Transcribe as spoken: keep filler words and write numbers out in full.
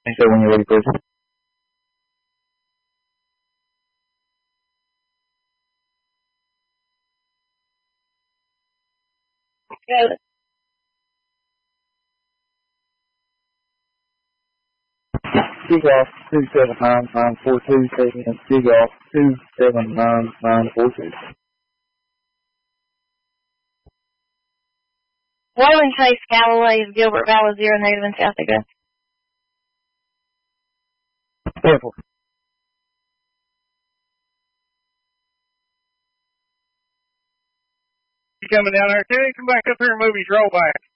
So when you're ready, please. Go. Dig off two seven nine nine four two, taking us dig off two seven nine nine four two. Warren Chase Callaway is Gilbert Valley Zero Native in South Dakota. Careful. You coming down there too? Come back up here and move his roll back.